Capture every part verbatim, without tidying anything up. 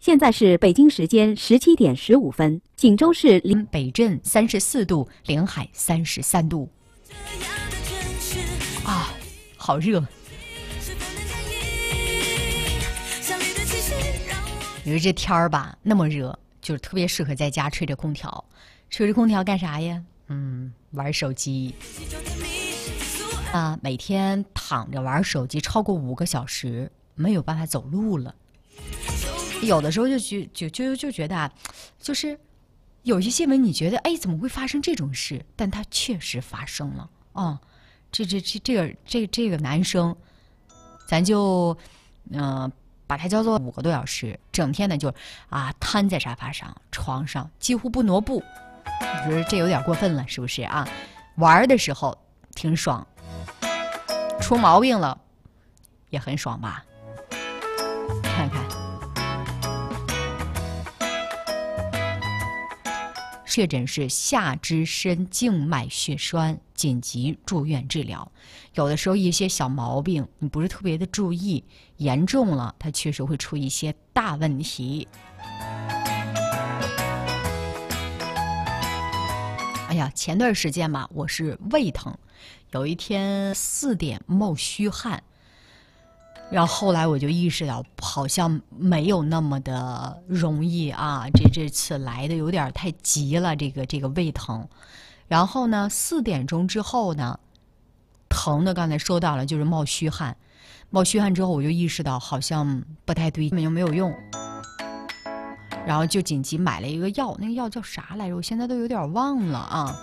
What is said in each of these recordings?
现在是北京时间十七点十五分，锦州市临北镇三十四度，临海三十三度。啊，好热！你说这天儿吧，那么热，就是特别适合在家吹着空调。吹着空调干啥呀？嗯，玩手机。啊，每天躺着玩手机超过五个小时，没有办法走路了。有的时候就觉就就就觉得啊，就是有些新闻你觉得哎怎么会发生这种事？但它确实发生了啊、哦！这这这这个这这个男生，咱就嗯、呃、把他叫做五个多小时，整天呢就啊瘫在沙发上、床上，几乎不挪步。你说这有点过分了，是不是啊？玩的时候挺爽，出毛病了也很爽吧？看看。确诊是下肢深静脉血栓，紧急住院治疗。有的时候一些小毛病你不是特别的注意，严重了它确实会出一些大问题。哎呀，前段时间吧，我是胃疼，有一天四点冒虚汗，然后后来我就意识到好像没有那么的容易啊，这这次来的有点太急了，这个这个胃疼。然后呢四点钟之后呢疼的刚才说到了，就是冒虚汗。冒虚汗之后我就意识到好像不太对，根本就没有用，然后就紧急买了一个药，那个药叫啥来着？我现在都有点忘了啊。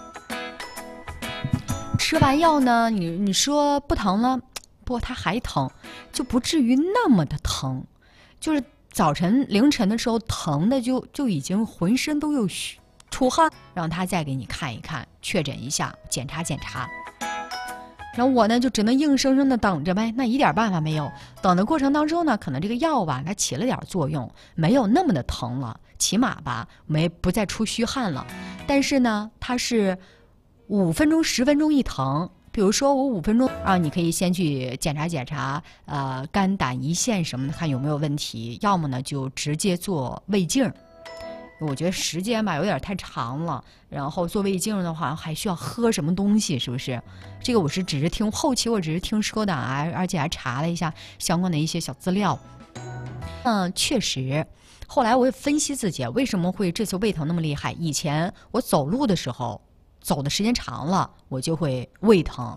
吃完药呢，你你说不疼了，不过它还疼，就不至于那么的疼，就是早晨凌晨的时候疼的就就已经浑身都有出汗，让他再给你看一看，确诊一下，检查检查。然后我呢就只能硬生生的等着呗，那一点办法没有。等的过程当中呢，可能这个药吧它起了点作用，没有那么的疼了，起码吧没不再出虚汗了。但是呢它是五分钟十分钟一疼，比如说我五分钟啊，你可以先去检查检查呃肝胆胰腺什么的，看有没有问题，要么呢就直接做胃镜。我觉得时间吧有点太长了，然后做胃镜的话还需要喝什么东西，是不是？这个我是只是听后期我只是听说的啊，而且还查了一下相关的一些小资料。嗯，确实，后来我也分析自己为什么会这次胃疼那么厉害。以前我走路的时候，走的时间长了，我就会胃疼。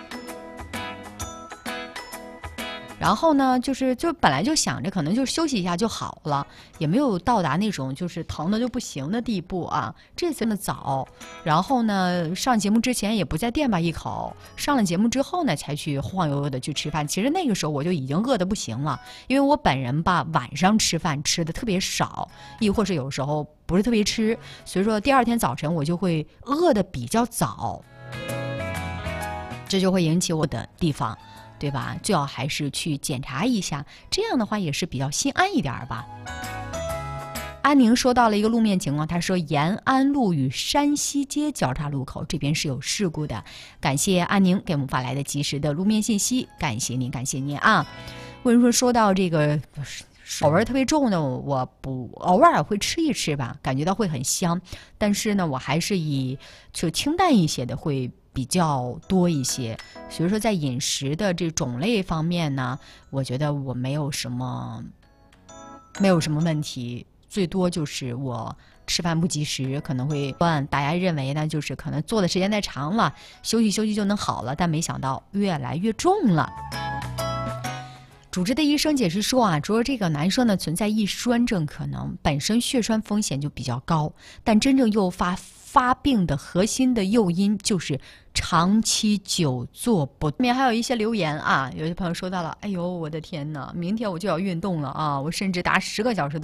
然后呢，就是就本来就想着可能就休息一下就好了，也没有到达那种就是疼的就不行的地步啊。这次呢早，然后呢上节目之前也不再垫吧一口，上了节目之后呢才去晃悠悠的去吃饭。其实那个时候我就已经饿得不行了，因为我本人吧晚上吃饭吃的特别少，亦或是有时候不是特别吃，所以说第二天早晨我就会饿得比较早，这就会引起我的地方。对吧？最好还是去检查一下，这样的话也是比较心安一点吧。安宁说到了一个路面情况，他说延安路与山西街交叉路口这边是有事故的，感谢安宁给我们发来的及时的路面信息，感谢您，感谢您啊。为什么说到这个口味特别重的，我不偶尔会吃一吃吧，感觉到会很香，但是呢，我还是以就清淡一些的会比较多一些，所以说在饮食的这种类方面呢，我觉得我没有什么没有什么问题，最多就是我吃饭不及时，可能会大家认为呢，就是可能坐的时间太长了，休息休息就能好了，但没想到越来越重了。主治的医生解释说啊，说这个男生呢存在易栓症可能，本身血栓风险就比较高，但真正诱发发病的核心的诱因就是长期久坐不。后面还有一些留言啊，有些朋友说到了，哎呦我的天哪，明天我就要运动了啊，我甚至达十个小时都